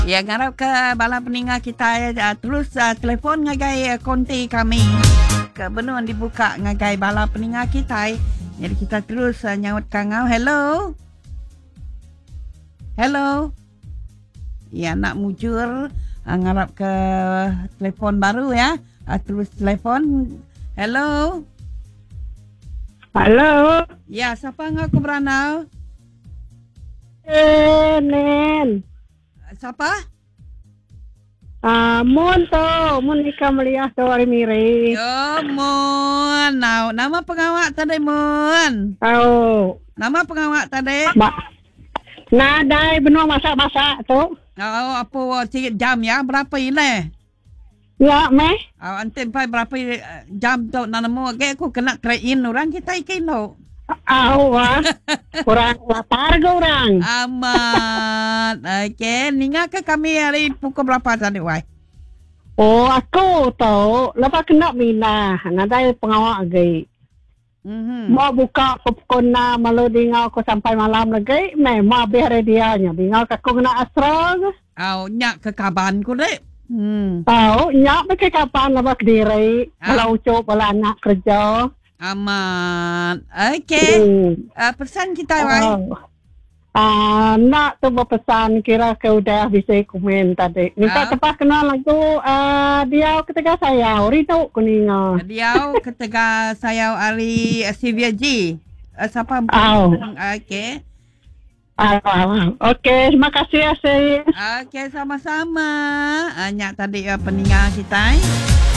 Ya, ngarap ke bala peninga kita terus telefon ngagai konti kami. Ke benuan dibuka ngagai bala peninga kita. Jadi kita terus nyaut kangau. Hello. Hello. Ya, nak mujur ngarap ke telefon baru ya. Terus telefon. Hello. Halo. Ya, siapa ngaku beranau? Nen. Siapa? Mun Ika Meliah tu hari miri. Yo, Mun. Nama pengawak tadi, Mun. Oh. Nama pengawak tadi? Nadai benua masak-masak tu. Oh, apa sikit jam ya? Berapa ini? Ya, meh. Antin pai berapa jam tu nanamu? Ke aku kena train orang kita ikin lo. Kurang lapar ke orang? Amat. Okey, ninga ke kami hari pukul berapa tadi, wai? Oh, aku tahu. Lepas kena mina. Nadai pengawak lagi. Mau buka pukul 6 malu dingau aku sampai malam lagi. Memang biar dianya. Dingau aku kena asra. Nyak ke kaban ku dek. Tahu, nyak ke kapan lepas diri. Kalau ucap, kalau anak kerja. Aman. Okey. Pesan kita, wai. Nak tu berpesan kira ke udah bisa komen tadi. Minta tepat kenal lagu dia ketika saya Rito Kuninga. Dia ketika saya ari CVG. Siapa? Okey. Okey, terima kasih ya, Okey, sama-sama. Nyak tadi peningat kita.